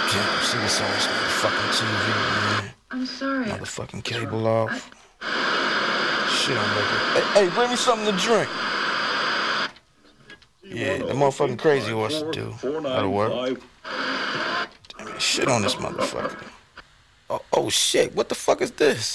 Damn, see what's on this motherfucking TV, man. I'm sorry. Motherfucking cable off. Shit, I'm making. Hey, bring me something to drink. Yeah, the motherfucking crazy horse to do. That'll work. Damn, shit on this motherfucker. Oh shit, what the fuck is this?